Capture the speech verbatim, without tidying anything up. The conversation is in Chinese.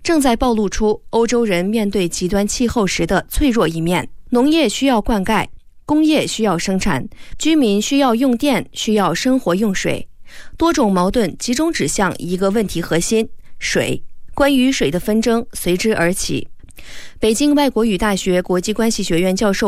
正在暴露出欧洲人面对极端气候时的脆弱一面。农业需要灌溉，工业需要生产，居民需要用电，需要生活用水。多种矛盾集中指向一个问题核心：水。关于水的纷争随之而起。北京外国语大学国际关系学院教授